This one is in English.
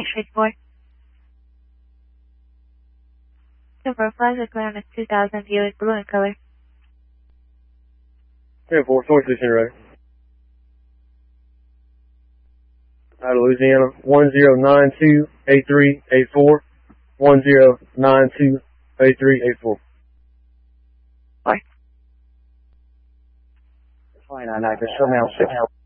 864. Silver Plaza Ground is 2000 Buick, blue in color. 10-4, 26 in ready. Out of Louisiana, 1092-8384. 1092-8384. Bye. 29, just show me out 6.